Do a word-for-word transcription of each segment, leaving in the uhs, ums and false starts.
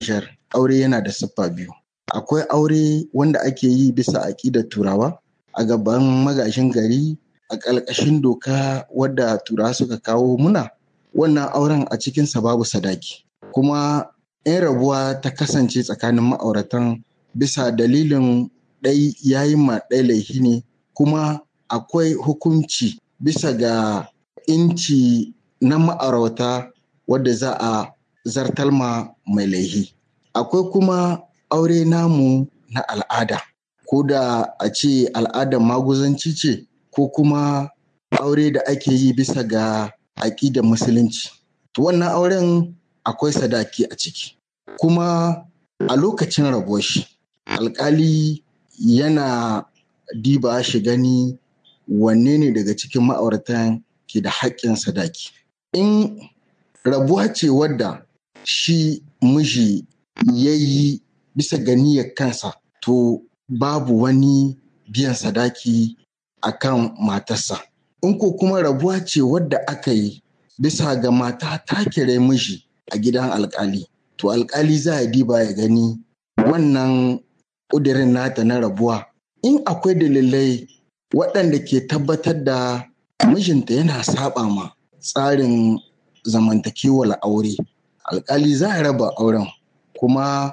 Nijar aure yana da siffa biyu. Akwai aure wanda ake yi bisa aƙidar Turawa a gaban magashin gari a ƙarƙashin doka wadda Turawa suka kawo muna. Wannan auren a cikinsa babu sadaki. Kuma in rabuwa ta kasance tsakanin ma'auratan bisa dalilin ɗai yayi ma ɗai laifi ne, kuma akwai hukunci bisa ga inci na ma'aurata wadda za a zartar ma mai laifi. Akwai kuma aure namu na al'ada, ko da a ce al'adar maguzanci ce ko kuma aure da ake yi bisa ga aƙidar musulunci. To wannan auren akwai sadaki a ciki. Kuma a lokacin rabuwar shi, alƙali yana diba shi gani wanne ne daga cikin ma'auratan ke da haƙƙin sadaki. In rabuwa ce wadda shi miji ya yi bisa ga niyyar kansa, to babu wani biyan sadaki a kan matarsa. In ko kuma rabuwa ce wadda aka yi bisa ga mata ta kira miji a gidan alƙali, to alƙali za a diba ya gani wannan ƙudurin nata na rabuwa. In akwai dalilai waɗanda ke tabbatar da mijinta yana saɓa ma tsarin zamantakewar aure, alƙali za a raba auren kuma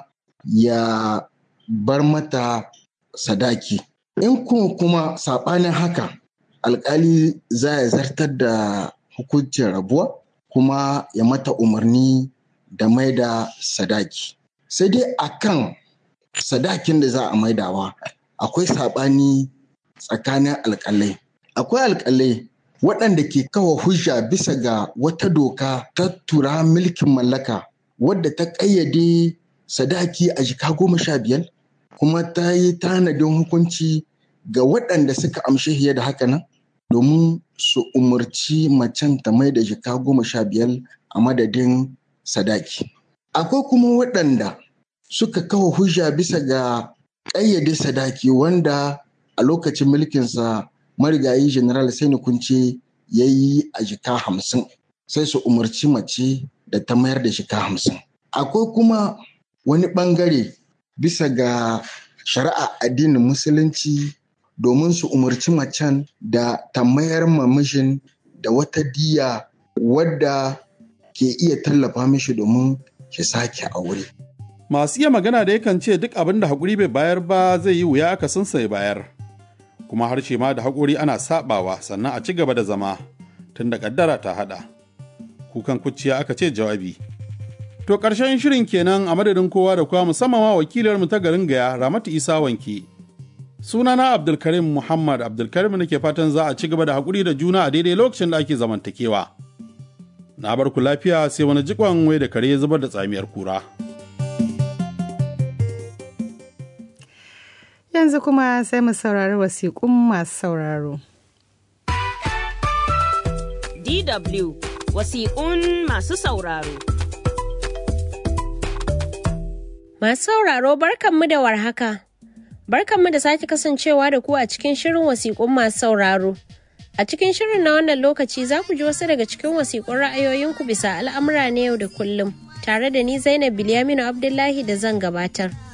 ya bar mata sadaki. In kuma kuma saɓanin haka, alƙali za ya zartar da hukuncin rabuwa kuma ya mata umarni da maida sadaki. Sai dai akan sadakin da za a maidawa akwai saɓani tsakanin alƙalai. Akwai alƙalai waɗanda ke kawo hujja bisa ga wata doka ta Turawan mulkin mallaka wadda ta ƙayyade sadaki a jika goma sha biyar, kuma ta yi tanadin hukunci ga waɗanda suka amshi fiye da haka nan domin su umarci macen ta mai da jika goma sha biyar a madadin sadaki. Akwai kuma waɗanda suka kawo hujja bisa ga ƙayyade sadaki wanda a lokacin mulkinsa marigayi General Sani Kunce ya yi a jika hamsin, sai su umarci mace da ta mayar da jika hamsin. Akwai kuma wani ɓangare bisa ga shari'a addinin musulunci domin su umarci macen da ta mayar ma mijin da wata diya wadda ke iya tallafa mishi domin shi sake aure. Masu iya magana da yakan ce duk abin da haƙuri bai bayar ba zai yi wuya aka sun sai bayar. Kuma harshe ma da haƙuri ana saɓawa sannan a ci gaba da zama tun da ƙaddara ta haɗa. Kukan kuciya aka ce jawabi. To ƙarshen shirin kenan a madadin kowa da kowa, musamman ma wakilarmu ta garin Gaya Ramatu Isa Wanki. Sunana Abdulkarim Muhammad Abdulkarim nake fatan za a ci gaba da haƙuri da juna a daidai lokacin da ake zamantakewa. Na bar ku lafiya sai wani jikon wai da kare ya zubar da tsamiyar kura. Yanzu kuma sai mu saurari wasiƙun masu sauraro. D W wasiƙun masu sauraro. Masu sauraro barkanmu da warhaka. Barkanmu da sake kasancewa da ku a cikin shirin wasiƙun masu sauraro. A cikin shirin na wannan lokaci za ku ji wasu daga cikin wasiƙun ra'ayoyinku bisa al'amura na yau da kullum, tare da ni Zainab Bilyaminu Abdullahi da zan gabatar.